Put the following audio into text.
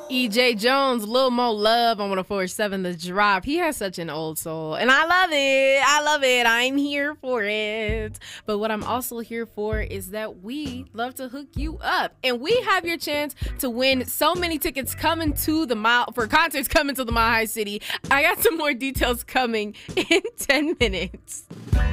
EJ Jones, Lil Mo Love on 104.7 The Drop. He has such an old soul, and I love it. I love it. I'm here for it. But what I'm also here for is that we love to hook you up, and we have your chance to win so many tickets coming to the for concerts coming to the Mile High City. I got some more details coming in 10 minutes.